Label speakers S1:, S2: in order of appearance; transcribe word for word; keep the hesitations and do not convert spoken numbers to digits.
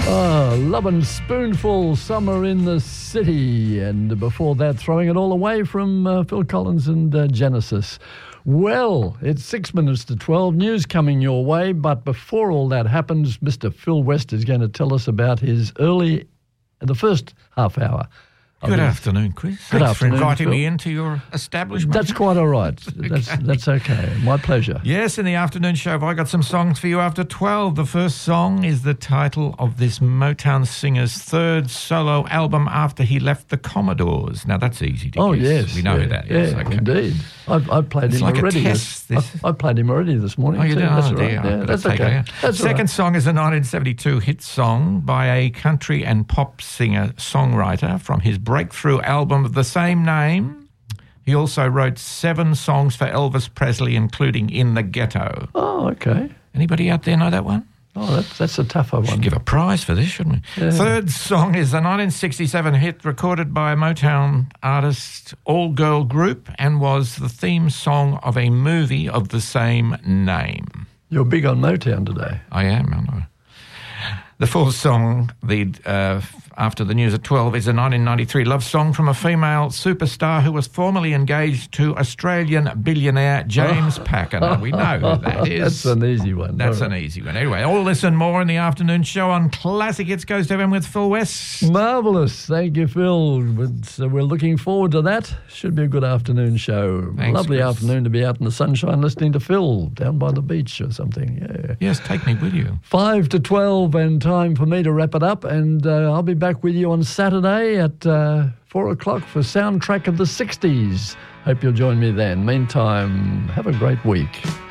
S1: Oh, Lovin' Spoonful, Summer in the City. And before that, Throwing It All Away from uh, Phil Collins and uh, Genesis. Well, it's six minutes to twelve. News coming your way. But before all that happens, Mister Phil West is going to tell us about his early, the first half hour.
S2: Good afternoon, Chris.
S1: Good
S2: Thanks
S1: afternoon,
S2: for inviting
S1: Phil.
S2: me into your establishment.
S1: That's quite all right. That's
S2: Okay.
S1: that's okay. My pleasure.
S2: Yes, in the afternoon show, I got some songs for you after twelve. The first song is the title of this Motown singer's third solo album after he left the Commodores. Now, that's easy to
S1: Oh,
S2: guess.
S1: yes.
S2: We know
S1: yeah,
S2: who that is.
S1: Yeah,
S2: Okay.
S1: indeed. I've, I've played
S2: It's
S1: him
S2: like a
S1: already.
S2: test,
S1: this,
S2: this.
S1: I, I played him already this morning.
S2: Oh, you
S1: too.
S2: did?
S1: That's
S2: Oh,
S1: all right.
S2: dear.
S1: Yeah,
S2: I've got
S1: that's
S2: to take
S1: okay.
S2: it out.
S1: That's all
S2: Second
S1: right.
S2: song is a nineteen seventy-two hit song by a country and pop singer-songwriter from his breakthrough album of the same name. He also wrote seven songs for Elvis Presley, including In the Ghetto.
S1: Oh, okay.
S2: Anybody out there know that one?
S1: Oh, that's, that's a tougher one.
S2: Should give a prize for this, shouldn't we?
S1: Yeah.
S2: Third song is a nineteen sixty-seven hit recorded by a Motown artist all-girl group and was the theme song of a movie of the same name.
S1: You're big on Motown today.
S2: I am, aren't I? The fourth song, the uh, after the news at twelve, is a nineteen ninety-three love song from a female superstar who was formerly engaged to Australian billionaire James Packer. Now, we know who that is.
S1: That's an easy one.
S2: That's
S1: All
S2: an
S1: right.
S2: easy one. Anyway, all this and more in the afternoon show on Classic Hits Goes to Heaven with Phil West.
S1: Marvellous. Thank you, Phil. So we're looking forward to that. Should be a good afternoon show.
S2: Thanks,
S1: Lovely
S2: Chris.
S1: afternoon to be out in the sunshine listening to Phil down by the beach or something. Yeah.
S2: Yes, take me with you.
S1: Five to twelve and time for me to wrap it up. And uh, I'll be back with you on Saturday at uh, four o'clock for Soundtrack of the sixties. Hope you'll join me then. Meantime, have a great week.